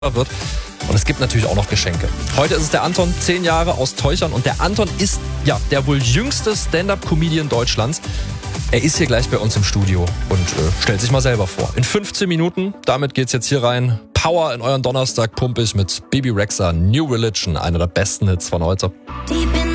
wird. Und es gibt natürlich auch noch Geschenke. Heute ist es der Anton, 10 Jahre aus Teuchern. Und der Anton ist ja der wohl jüngste Stand-Up-Comedian Deutschlands. Er ist hier gleich bei uns im Studio und stellt sich mal selber vor. In 15 Minuten, damit geht's jetzt hier rein. Power in euren Donnerstag, pumpig mit Bebe Rexha, New Religion, einer der besten Hits von heute.